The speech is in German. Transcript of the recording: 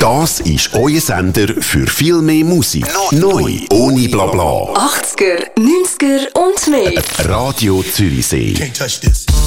Das ist euer Sender für viel mehr Musik. Neu, ohne Blabla. 80er, 90er und mehr. Radio Zürichsee. Can't touch this.